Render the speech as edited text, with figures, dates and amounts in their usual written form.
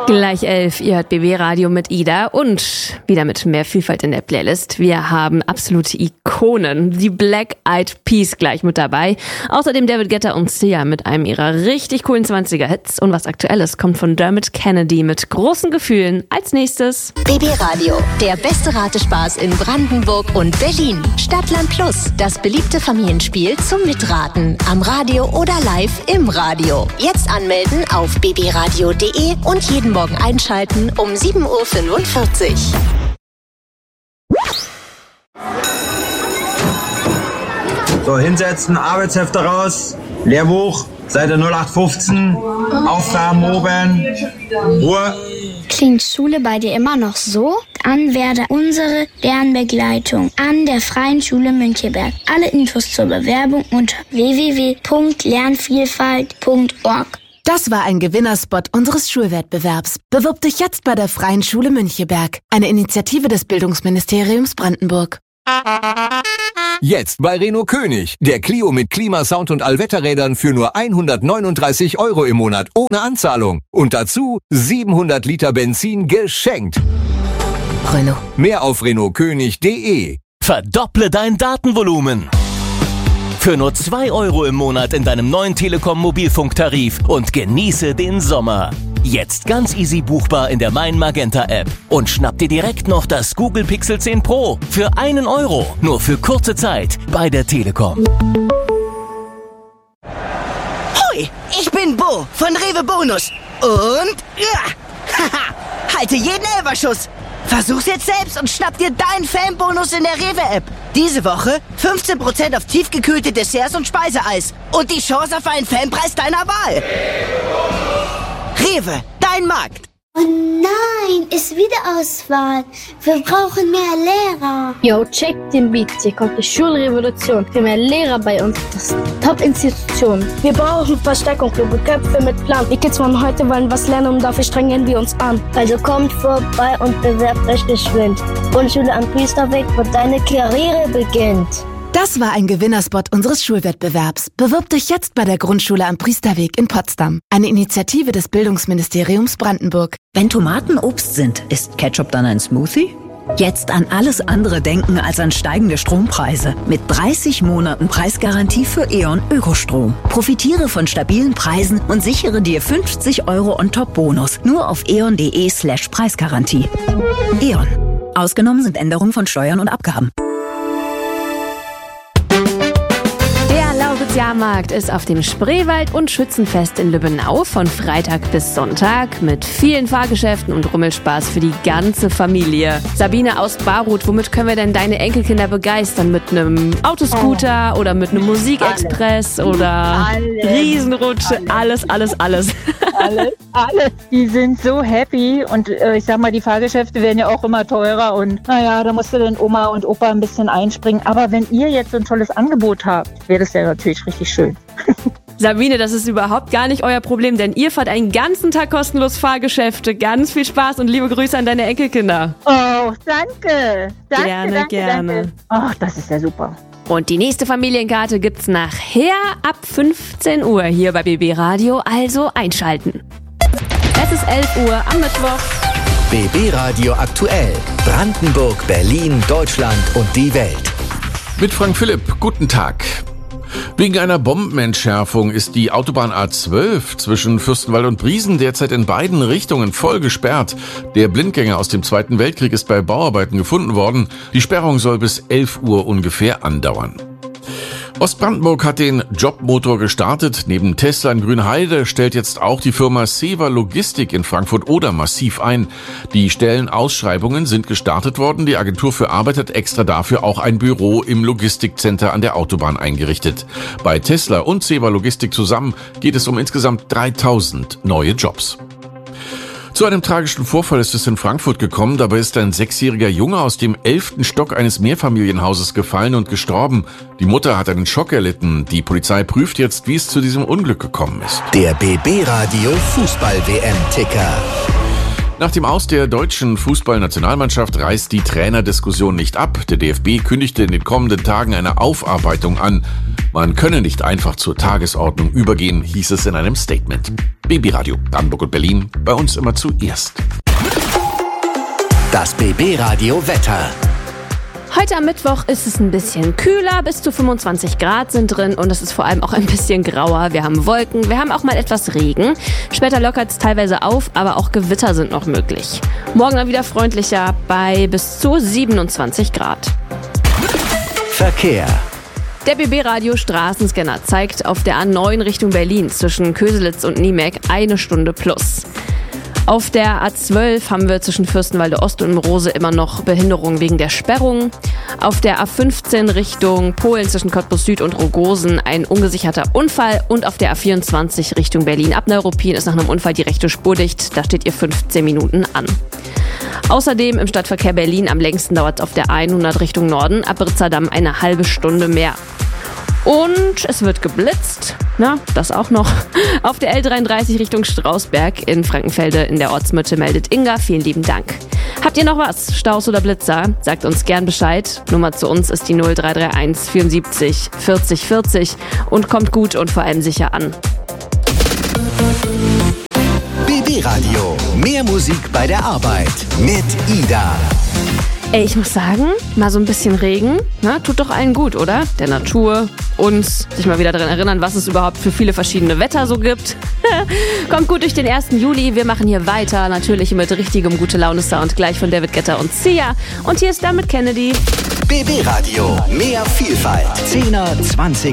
Gleich 11, ihr hört BB Radio mit Ida und wieder mit mehr Vielfalt in der Playlist. Wir haben absolute Ikonen, die Black Eyed Peas gleich mit dabei. Außerdem David Guetta und Sia mit einem ihrer richtig coolen 20er-Hits. Und was Aktuelles kommt von Dermot Kennedy mit großen Gefühlen als nächstes. BB Radio, der beste Ratespaß in Brandenburg und Berlin. Stadtland Plus, das beliebte Familienspiel zum Mitraten. Am Radio oder live im Radio. Jetzt anmelden auf bbradio.de und jeden Morgen einschalten um 7.45 Uhr. So, hinsetzen, Arbeitshefte raus, Lehrbuch, Seite 0815, Aufgaben oben, Ruhe. Klingt Schule bei dir immer noch so? Dann werde unsere Lernbegleitung an der Freien Schule Müncheberg. Alle Infos zur Bewerbung unter www.lernvielfalt.org. Das war ein Gewinnerspot unseres Schulwettbewerbs. Bewirb dich jetzt bei der Freien Schule Müncheberg, eine Initiative des Bildungsministeriums Brandenburg. Jetzt bei Renault König. Der Clio mit Klimasound und Allwetterrädern für nur 139 € im Monat ohne Anzahlung. Und dazu 700 Liter Benzin geschenkt. Renault. Mehr auf renaultkönig.de. Verdopple dein Datenvolumen. Für nur 2 € im Monat in deinem neuen Telekom-Mobilfunktarif und genieße den Sommer. Jetzt ganz easy buchbar in der Mein Magenta App. Und schnapp dir direkt noch das Google Pixel 10 Pro für 1 €. Nur für kurze Zeit bei der Telekom. Hoi, ich bin Bo von Rewe Bonus. Und halte jeden Elferschuss. Versuch's jetzt selbst und schnapp dir deinen Fanbonus in der Rewe-App. Diese Woche 15% auf tiefgekühlte Desserts und Speiseeis. Und die Chance auf einen Fanpreis deiner Wahl. Rewe, dein Markt. Oh nein, ist wieder Auswahl. Wir brauchen mehr Lehrer. Yo, check den Beat. Hier kommt die Schulrevolution. Für mehr Lehrer bei uns. Das ist eine Top-Institution. Wir brauchen Verstärkung, kluge Köpfe mit Plan. Die Kids von heute wollen was lernen und dafür strengen wir uns an. Also kommt vorbei und bewerbt euch geschwind. Grundschule am Priesterweg, wo deine Karriere beginnt. Das war ein Gewinnerspot unseres Schulwettbewerbs. Bewirb dich jetzt bei der Grundschule am Priesterweg in Potsdam. Eine Initiative des Bildungsministeriums Brandenburg. Wenn Tomaten Obst sind, ist Ketchup dann ein Smoothie? Jetzt an alles andere denken als an steigende Strompreise. Mit 30 Monaten Preisgarantie für E.ON Ökostrom. Profitiere von stabilen Preisen und sichere dir 50 € On-Top-Bonus. Nur auf eon.de/Preisgarantie. E.ON. Ausgenommen sind Änderungen von Steuern und Abgaben. Jahrmarkt ist auf dem Spreewald- und Schützenfest in Lübbenau von Freitag bis Sonntag mit vielen Fahrgeschäften und Rummelspaß für die ganze Familie. Sabine aus Baruth, womit können wir denn deine Enkelkinder begeistern? Mit einem Autoscooter oder mit einem Musikexpress oder Riesenrutsche? Alles. Alles. Die sind so happy und ich sag mal, die Fahrgeschäfte werden ja auch immer teurer und naja, da musste dann Oma und Opa ein bisschen einspringen. Aber wenn ihr jetzt so ein tolles Angebot habt, wäre das ja natürlich richtig schön. Sabine, das ist überhaupt gar nicht euer Problem, denn ihr fahrt einen ganzen Tag kostenlos Fahrgeschäfte. Ganz viel Spaß und liebe Grüße an deine Enkelkinder. Oh, danke. Gerne. Oh, das ist ja super. Und die nächste Familienkarte gibt's nachher ab 15 Uhr hier bei BB Radio, also einschalten. Es ist 11 Uhr am Mittwoch. BB Radio aktuell. Brandenburg, Berlin, Deutschland und die Welt. Mit Frank Philipp, guten Tag. Wegen einer Bombenentschärfung ist die Autobahn A12 zwischen Fürstenwald und Briesen derzeit in beiden Richtungen voll gesperrt. Der Blindgänger aus dem Zweiten Weltkrieg ist bei Bauarbeiten gefunden worden. Die Sperrung soll bis 11 Uhr ungefähr andauern. Ostbrandenburg hat den Jobmotor gestartet. Neben Tesla in Grünheide stellt jetzt auch die Firma Sewa Logistik in Frankfurt-Oder massiv ein. Die Stellenausschreibungen sind gestartet worden. Die Agentur für Arbeit hat extra dafür auch ein Büro im Logistikcenter an der Autobahn eingerichtet. Bei Tesla und Sewa Logistik zusammen geht es um insgesamt 3000 neue Jobs. Zu einem tragischen Vorfall ist es in Frankfurt gekommen. Dabei ist ein 6-jähriger Junge aus dem 11. Stock eines Mehrfamilienhauses gefallen und gestorben. Die Mutter hat einen Schock erlitten. Die Polizei prüft jetzt, wie es zu diesem Unglück gekommen ist. Der BB Radio Fußball-WM-Ticker. Nach dem Aus der deutschen Fußballnationalmannschaft reißt die Trainerdiskussion nicht ab. Der DFB kündigte in den kommenden Tagen eine Aufarbeitung an. Man könne nicht einfach zur Tagesordnung übergehen, hieß es in einem Statement. BB Radio Brandenburg und Berlin, bei uns immer zuerst. Das BB Radio Wetter. Heute am Mittwoch ist es ein bisschen kühler, bis zu 25 Grad sind drin und es ist vor allem auch ein bisschen grauer. Wir haben Wolken, wir haben auch mal etwas Regen. Später lockert es teilweise auf, aber auch Gewitter sind noch möglich. Morgen dann wieder freundlicher bei bis zu 27 Grad. Verkehr. Der BB-Radio Straßenscanner zeigt auf der A9 Richtung Berlin zwischen Köselitz und Niemek 1 Stunde plus. Auf der A12 haben wir zwischen Fürstenwalde Ost und Rose immer noch Behinderungen wegen der Sperrung. Auf der A15 Richtung Polen zwischen Cottbus Süd und Rogosen ein ungesicherter Unfall. Und auf der A24 Richtung Berlin ab Neuruppin ist nach einem Unfall die rechte Spur dicht. Da steht ihr 15 Minuten an. Außerdem im Stadtverkehr Berlin am längsten dauert es auf der 100 Richtung Norden ab Ritzerdamm eine halbe Stunde mehr. Und es wird geblitzt, na, das auch noch. Auf der L33 Richtung Strausberg in Frankenfelde in der Ortsmitte meldet Inga. Vielen lieben Dank. Habt ihr noch was? Staus oder Blitzer? Sagt uns gern Bescheid. Nummer zu uns ist die 0331 74 40 40 und kommt gut und vor allem sicher an. BB Radio. Mehr Musik bei der Arbeit mit Ida. Ey, ich muss sagen, mal so ein bisschen Regen, na, tut doch allen gut, oder? Der Natur, uns, sich mal wieder daran erinnern, was es überhaupt für viele verschiedene Wetter so gibt. Kommt gut durch den 1. Juli, wir machen hier weiter, natürlich mit richtigem Gute-Laune-Sound, gleich von David Guetta und Sia. Und hier ist Dermot Kennedy. BB Radio, mehr Vielfalt. 10er, 20er.